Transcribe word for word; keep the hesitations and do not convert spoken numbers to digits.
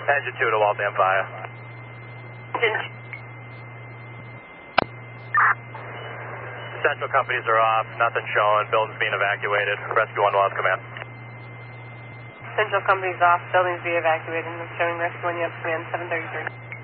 Engine two to Waltham Fire. Central companies are off, nothing showing, building's being evacuated. Rescue one will have command. Central companies off, buildings be evacuated, showing rescue one, you have command seven thirty-three.